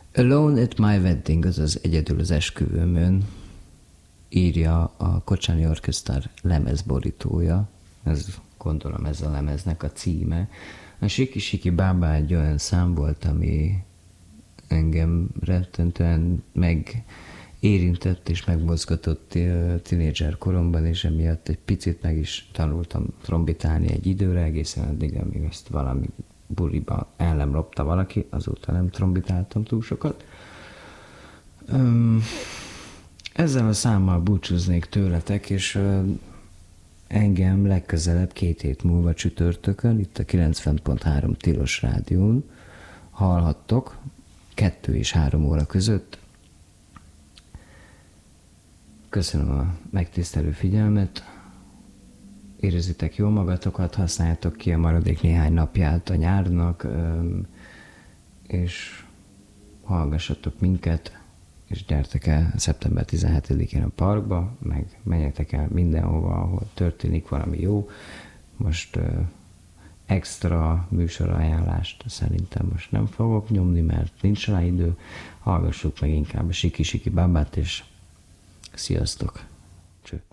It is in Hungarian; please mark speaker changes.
Speaker 1: Alone at my wedding, azaz egyedül az esküvőmön, írja a Kocsányi Orchestra lemezborítója, gondolom ez a lemeznek a címe. A Siki-Siki Bábá egy olyan szám volt, ami engem rettentően érintett és megmozgatott tínédzser koromban, és emiatt egy picit meg is tanultam trombitálni egy időre, egészen addig, amíg ezt valami buliba el nem lopta valaki, azóta nem trombitáltam túl sokat. Ezzel a számmal búcsúznék tőletek, és engem legközelebb 2 hét múlva csütörtökön, itt a 90.3 Tilos Rádión hallhattok, 2 és 3 óra között. Köszönöm a megtisztelő figyelmet, érezzétek jól magatokat, használjátok ki a maradék néhány napját a nyárnak, és hallgassatok minket, és gyertek el szeptember 17-én a parkba, meg menjetek el mindenhova, ahol történik valami jó. Most extra műsorajánlást szerintem most nem fogok nyomni, mert nincs rá idő. Hallgassuk meg inkább a Siki-Siki Bábát, és sziasztok! Cső.